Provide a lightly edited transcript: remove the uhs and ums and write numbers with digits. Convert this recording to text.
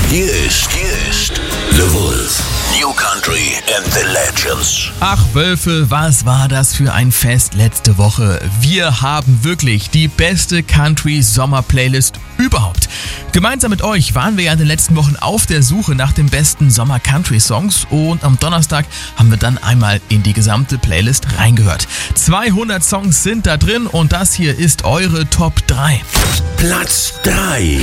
Hier ist The Wolf. New Country and the Legends. Ach Wölfe, was war das für ein Fest letzte Woche? Wir haben wirklich die beste Country-Sommer-Playlist überhaupt. Gemeinsam mit euch waren wir ja in den letzten Wochen auf der Suche nach den besten Sommer-Country-Songs und am Donnerstag haben wir dann einmal in die gesamte Playlist reingehört. 200 Songs sind da drin und das hier ist eure Top 3. Platz 3.